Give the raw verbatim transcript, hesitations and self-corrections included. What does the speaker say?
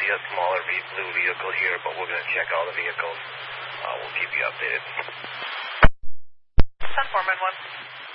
a smaller blue vehicle here, but we're going to check all the vehicles. Uh, we'll keep you updated. ten four, Midwest.